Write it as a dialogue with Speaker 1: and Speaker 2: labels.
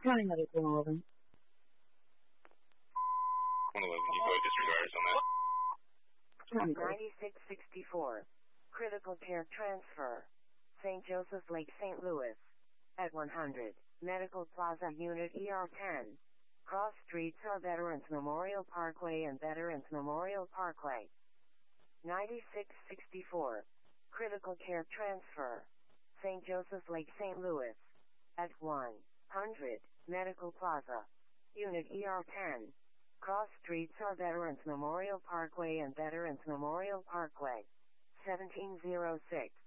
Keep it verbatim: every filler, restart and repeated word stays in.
Speaker 1: County Medical one eleven.
Speaker 2: one eleven, you probably disregard on that.
Speaker 3: ninety-six sixty-four. Critical care transfer. Saint Joseph Lake, Saint Louis. At one hundred. Medical Plaza Unit E R ten. Cross streets are Veterans Memorial Parkway and Veterans Memorial Parkway. ninety-six sixty-four. Critical care transfer. Saint Joseph Lake, Saint Louis. At one hundred. Medical Plaza. Unit E R ten. Cross streets are Veterans Memorial Parkway and Veterans Memorial Parkway. seventeen oh six.